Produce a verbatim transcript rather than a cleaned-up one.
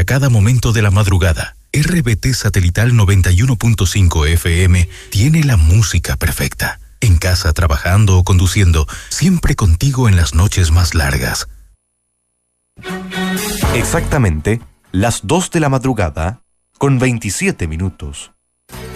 cada momento de la madrugada. R B T Satelital noventa y uno punto cinco F M tiene la música perfecta. En casa, trabajando o conduciendo, siempre contigo en las noches más largas. Exactamente las dos de la madrugada con veintisiete minutos.